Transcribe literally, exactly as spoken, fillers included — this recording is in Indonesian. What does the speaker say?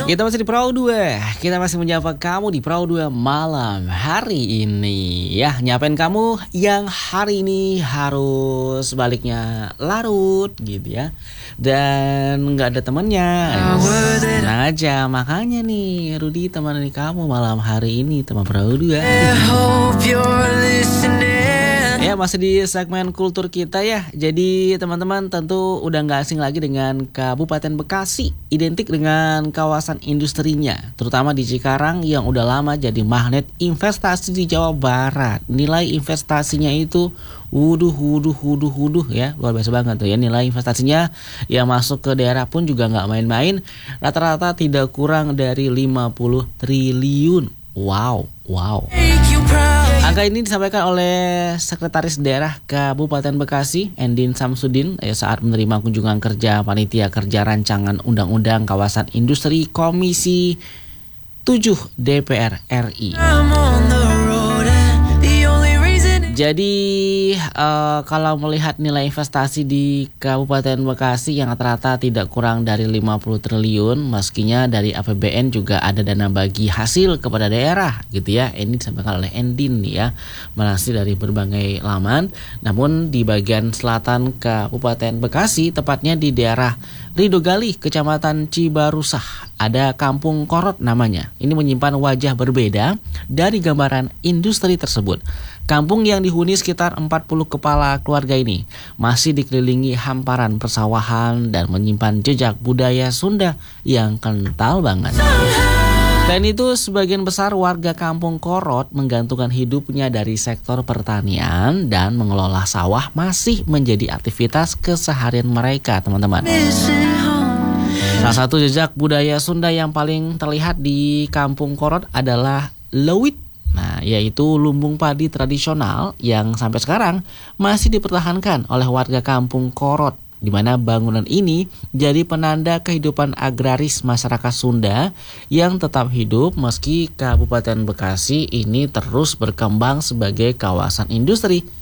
Kita masih di Perahu dua. Kita masih menyapa kamu di Perahu dua malam hari ini. Ya, nyapain kamu yang hari ini harus baliknya larut gitu ya. Dan gak ada temennya. Tenang aja, makanya nih Rudy temani kamu malam hari ini teman Perahu dua. Ya, masih di segmen kultur kita ya. Jadi teman-teman tentu udah gak asing lagi dengan Kabupaten Bekasi, identik dengan kawasan industrinya, terutama di Cikarang yang udah lama jadi magnet investasi di Jawa Barat. Nilai investasinya itu wuduh, wuduh, wuduh, wuduh ya, luar biasa banget tuh ya. Nilai investasinya yang masuk ke daerah pun juga gak main-main, rata-rata tidak kurang dari lima puluh triliun. Wow, wow. Angka ini disampaikan oleh Sekretaris Daerah Kabupaten Bekasi, Endin Samsudin, eh, saat menerima kunjungan kerja Panitia Kerja Rancangan Undang-Undang Kawasan Industri Komisi tujuh D P R R I. Jadi uh, kalau melihat nilai investasi di Kabupaten Bekasi yang rata-rata tidak kurang dari lima puluh triliun, meskinya dari A P B N juga ada dana bagi hasil kepada daerah gitu ya. Ini disampaikan oleh Endin nih ya, melansir dari berbagai laman. Namun di bagian selatan Kabupaten Bekasi, tepatnya di daerah Ridho Gali, Kecamatan Cibarusah, ada Kampung Korot namanya. Ini menyimpan wajah berbeda dari gambaran industri tersebut. Kampung yang dihuni sekitar empat puluh kepala keluarga ini masih dikelilingi hamparan persawahan dan menyimpan jejak budaya Sunda yang kental banget. Dan itu sebagian besar warga Kampung Korot menggantungkan hidupnya dari sektor pertanian dan mengelola sawah masih menjadi aktivitas keseharian mereka, teman-teman. Salah satu jejak budaya Sunda yang paling terlihat di Kampung Korot adalah leuwit. Nah, yaitu lumbung padi tradisional yang sampai sekarang masih dipertahankan oleh warga Kampung Korot, di mana bangunan ini jadi penanda kehidupan agraris masyarakat Sunda yang tetap hidup meski Kabupaten Bekasi ini terus berkembang sebagai kawasan industri.